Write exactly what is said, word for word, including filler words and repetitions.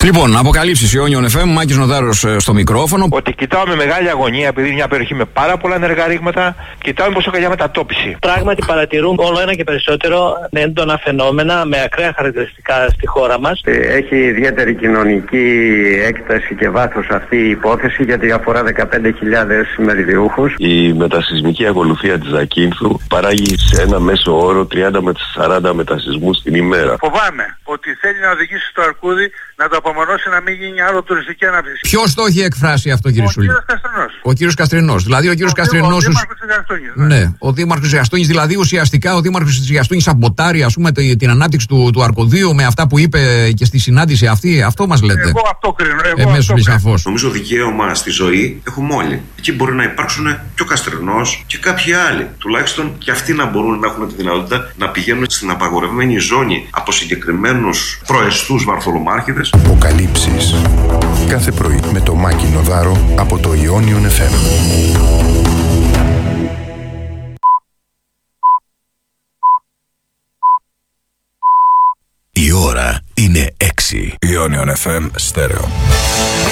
Λοιπόν, αποκαλύψεις Ιόνιον εφ εμ, Μάκης Νοδάρος στο μικρόφωνο. Ότι κοιτάω με μεγάλη αγωνία, επειδή είναι μια περιοχή με πάρα πολλά ενεργά ρήγματα, κοιτάω μήπως έχω για μετατόπιση. Πράγματι παρατηρούμε όλο ένα και περισσότερο έντονα φαινόμενα με ακραία χαρακτηριστικά στη χώρα μας. Έχει ιδιαίτερη κοινωνική έκταση και βάθος αυτή η υπόθεση, γιατί αφορά δεκαπέντε χιλιάδες μεριδιούχους. Η μετασυσμική ακολουθία της Ζακίνθου παράγει σε ένα μέσο όρο τριάντα με σαράντα μετασυσμούς την ημέρα. Φοβάμαι ότι θέλει να οδηγήσει στο αρκούδι, να το απομονώσει, να μην γίνει άλλο τουριστική ανάπτυξη. Ποιος το έχει εκφράσει αυτό, κύριε Σουλή? Ο κύριος Καστρινός. Ο κύριος Καστρινός. Δηλαδή ο κύριος Καστρινός. Ο δήμαρχος της Γαστούνης. Ναι. ναι, ο δήμαρχος της Γαστούνης. Δηλαδή ουσιαστικά ο δήμαρχος της Γαστούνης σαμποτάρει, ας πούμε, την ανάπτυξη του, του αρκωδίου με αυτά που είπε και στη συνάντηση αυτή. Αυτό μας λέτε? Εγώ αυτό κρίνω. Εμέσως σαφώς. Νομίζω δικαίωμα στη ζωή έχουμε όλοι. Εκεί μπορεί να υπάρξουν και ο Καστρινός και κάποιοι άλλοι. Τουλάχιστον και αυτοί να μπορούν να έχουν τη δυνατότητα να πηγαίνουν στην απαγορευμένη ζώνη από συγκεκριμένους προεστούς βαρθολομάρχηδες. Αποκαλύψεις. Κάθε πρωί με το Μάκη Νοδάρο από το Ιόνιον εφ εμ. Η ώρα είναι έξι. Ιόνιον εφ εμ στέρεο.